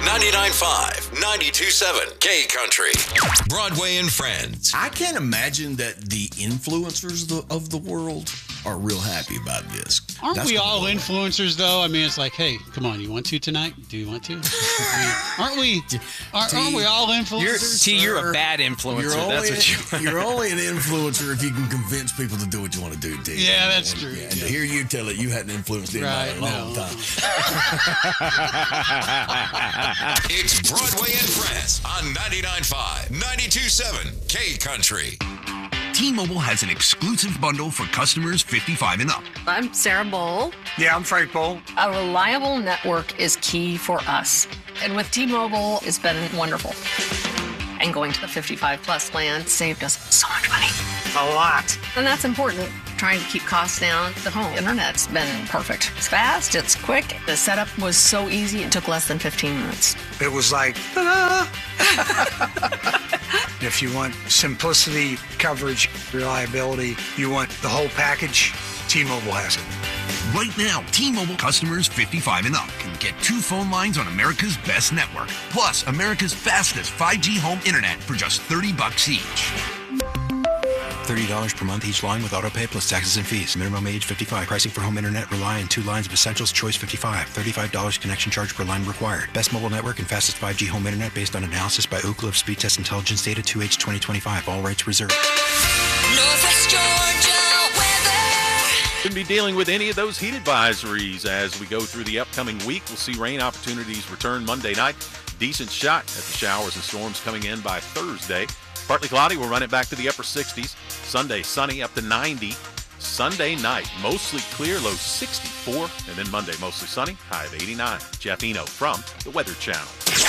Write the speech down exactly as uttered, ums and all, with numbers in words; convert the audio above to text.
ninety-nine point five, ninety-two point seven K Country. Broadway and Friends. I can't imagine that the influencers of the, of the world are real happy about this. Aren't That's we gonna all go influencers, though? I mean, it's like, hey, come on, you want to tonight? Do you want to? I mean, aren't we? Aren't, aren't we all influencers? You're, T, you're a bad influencer. You're only, that's what you. You're only an influencer if you can convince people to do what you want to do, T. Yeah, that's and, true. Yeah, and yeah. to hear you tell it, you hadn't influenced anybody Right, in a long no. time. It's Broadway and Friends on ninety-nine point five, ninety-two point seven K Country. T-Mobile has an exclusive bundle for customers fifty-five and up. I'm Sarah Bowl. Yeah, I'm Frank Bowl. A reliable network is key for us. And with T-Mobile, it's been wonderful. And going to the fifty-five plus plan saved us so much money. A lot. And that's important. Trying to keep costs down. The home internet's been perfect. It's fast, it's quick. The setup was so easy, it took less than fifteen minutes. It was like, ta-da! If you want simplicity, coverage, reliability, you want the whole package, T-Mobile has it. Right now, T-Mobile customers fifty-five and up can get two phone lines on America's best network, plus America's fastest five G home internet for just thirty bucks each. thirty dollars per month each line with autopay plus taxes and fees. Minimum age fifty-five. Pricing for home internet rely on two lines of Essentials Choice fifty-five. thirty-five dollars connection charge per line required. Best mobile network and fastest five G home internet based on analysis by Ookla of Speed Test Intelligence Data two H twenty twenty-five. All rights reserved. Northwest Georgia weather. Shouldn't be dealing with any of those heat advisories as we go through the upcoming week. We'll see rain opportunities return Monday night. Decent shot at the showers and storms coming in by Thursday. Partly cloudy, we'll run it back to the upper sixties. Sunday, sunny, up to ninety. Sunday night, mostly clear, low sixty-four. And then Monday, mostly sunny, high of eighty-nine. Jeff Eno from the Weather Channel.